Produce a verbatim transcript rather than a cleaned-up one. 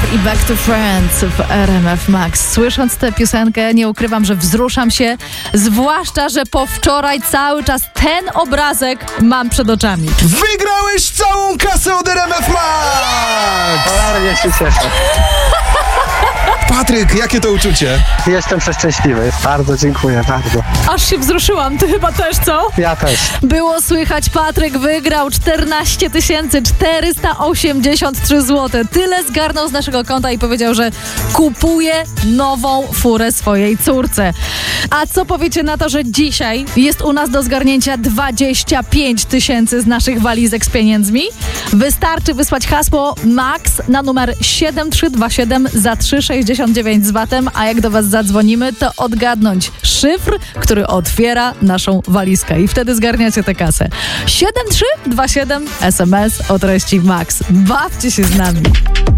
i Back to Friends w R M F Max. Słysząc tę piosenkę, nie ukrywam, że wzruszam się, zwłaszcza, że po wczoraj cały czas ten obrazek mam przed oczami. Wygrałeś całą kasę od R M F Max! Bardzo się cieszę. Patryk, jakie to uczucie? Jestem przeszczęśliwy. Bardzo dziękuję, bardzo. Aż się wzruszyłam, ty chyba też, co? Ja też. Było słychać, Patryk wygrał czternaście tysięcy czterysta osiemdziesiąt trzy złote. Tyle zgarnął z naszego konta i powiedział, że kupuje nową furę swojej córce. A co powiecie na to, że dzisiaj jest u nas do zgarnięcia dwadzieścia pięć tysięcy z naszych walizek z pieniędzmi? Wystarczy wysłać hasło MAX na numer siedem trzy dwa siedem za trzy sześćdziesiąt dziewięć z vatem, a jak do was zadzwonimy, to odgadnąć szyfr, który otwiera naszą walizkę i wtedy zgarniacie tę kasę. siedem trzy dwa siedem S M S o treści MAX. Bawcie się z nami.